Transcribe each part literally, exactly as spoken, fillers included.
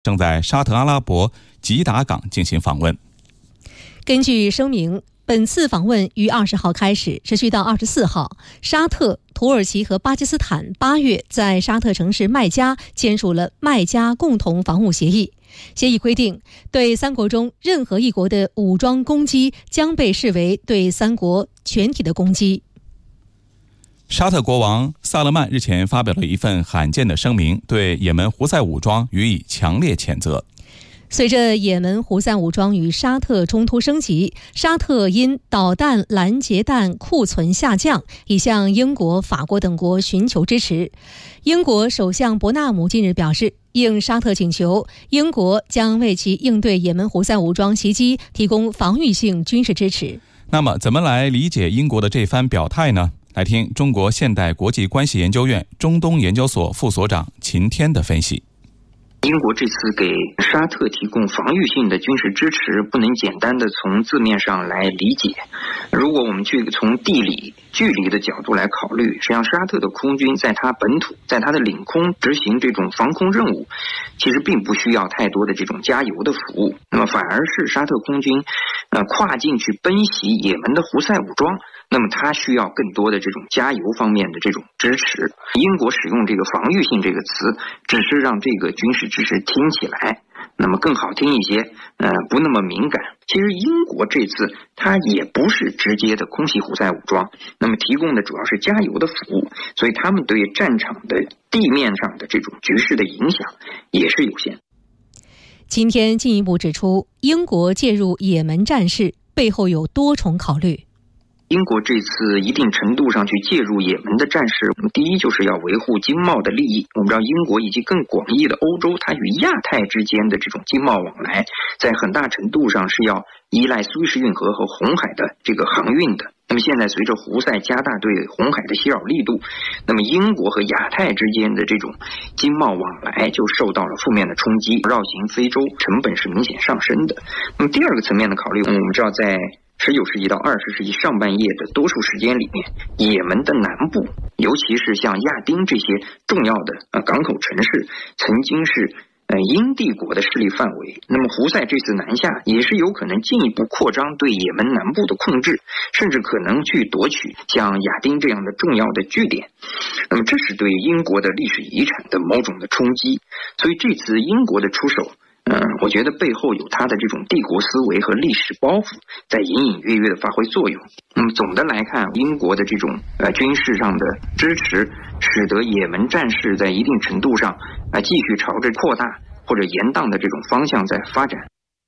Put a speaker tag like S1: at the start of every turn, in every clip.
S1: 正在沙特阿拉伯吉达港进行访问。
S2: 根据声明，本次访问于二十号开始，持续到二十四号。沙特、土耳其和巴基斯坦八月在沙特城市麦加签署了麦加共同防务协议。协议规定，对三国中任何一国的武装攻击将被视为对三国全体的攻击。
S1: 沙特国王萨勒曼日前发表了一份罕见的声明，对也门胡塞武装予以强烈谴责。
S2: 随着也门胡塞武装与沙特冲突升级，沙特因导弹拦截弹库存下降，已向英国、法国等国寻求支持。英国首相伯纳姆近日表示，应沙特请求，英国将为其应对也门胡塞武装袭击提供防御性军事支持。
S1: 那么，怎么来理解英国的这番表态呢？来听中国现代国际关系研究院中东研究所副所长秦天的分析。
S3: 英国这次给沙特提供防御性的军事支持，不能简单的从字面上来理解。如果我们去从地理距离的角度来考虑，实际上沙特的空军在它本土，在它的领空执行这种防空任务，其实并不需要太多的这种加油的服务。那么反而是沙特空军呃跨境去奔袭也门的胡塞武装，那么它需要更多的这种加油方面的这种支持。英国使用这个防御性这个词，只是让这个军事支持听起来那么更好听一些，呃，不那么敏感。其实英国这次它也不是直接的空袭胡塞武装，那么提供的主要是加油的服务，所以他们对战场的地面上的这种局势的影响也是有限。
S2: 今天进一步指出，英国介入也门战事背后有多重考虑。
S3: 英国这次一定程度上去介入也门的战事，第一就是要维护经贸的利益。我们知道英国以及更广义的欧洲，它与亚太之间的这种经贸往来，在很大程度上是要依赖苏伊士运河和红海的这个航运的。那么现在随着胡塞加大对红海的袭扰力度，那么英国和亚太之间的这种经贸往来就受到了负面的冲击，绕行非洲成本是明显上升的。那么第二个层面的考虑，我们知道在十九世纪到二十世纪上半叶的多数时间里面，也门的南部，尤其是像亚丁这些重要的呃港口城市，曾经是呃英帝国的势力范围。那么胡塞这次南下，也是有可能进一步扩张对也门南部的控制，甚至可能去夺取像亚丁这样的重要的据点。那么这是对英国的历史遗产的某种的冲击。所以这次英国的出手，嗯，我觉得背后有它的这种帝国思维和历史包袱在隐隐约约的发挥作用。那么总的来看，英国的这种呃军事上的支持，使得也门战事在一定程度上啊、呃、继续朝着扩大或者延宕的这种方向在发展。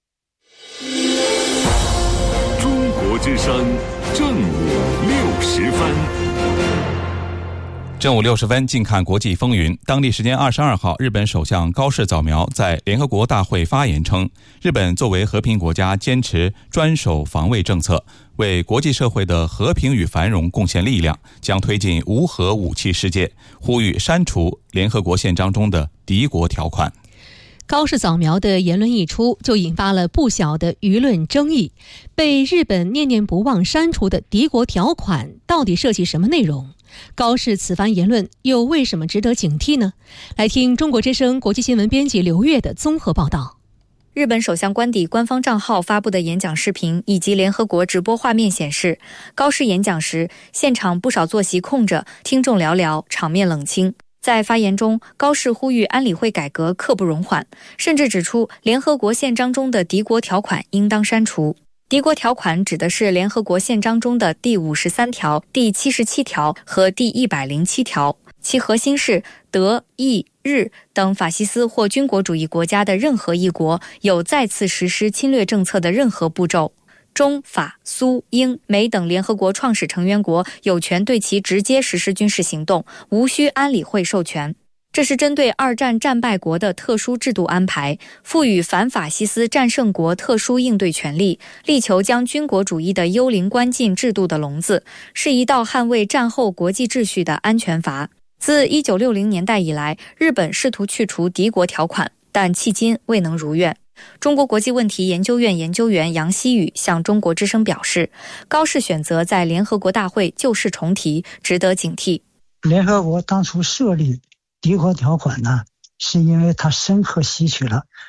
S4: 中国之声正午六十分。
S1: 正午六十分，近看国际风云。当地时间二十二号，日本首相高市早苗在联合国大会发言称，日本作为和平国家，坚持专守防卫政策，为国际社会的和平与繁荣贡献力量，将推进无核武器世界，呼吁删除联合国宪章中的敌国条款。
S2: 高市早苗的言论一出，就引发了不小的舆论争议。被日本念念不忘删除的敌国条款到底涉及什么内容？高市此番言论又为什么值得警惕呢？来听中国之声国际新闻编辑刘越的综合报道。
S5: 日本首相官邸官方账号发布的演讲视频以及联合国直播画面显示，高市演讲时，现场不少坐席空着，听众寥寥，场面冷清。在发言中，高市呼吁安理会改革刻不容缓，甚至指出联合国宪章中的敌国条款应当删除。敌国条款指的是联合国宪章中的第五十三条、第七十七条和第一百零七条，其核心是德、意、日等法西斯或军国主义国家的任何一国有再次实施侵略政策的任何步骤。中、法、苏、英、美等联合国创始成员国有权对其直接实施军事行动，无需安理会授权。这是针对二战战败国的特殊制度安排，赋予反法西斯战胜国特殊应对权利，力求将军国主义的幽灵关进制度的笼子，是一道捍卫战后国际秩序的安全阀。自一九六零年代以来，日本试图去除敌国条款，但迄今未能如愿。中国国际问题研究院研究员杨希宇向中国之声表示，高市选择在联合国大会旧事重提，值得警惕。
S6: 联合国当初设立敌国条款呢，是因为它深刻吸取了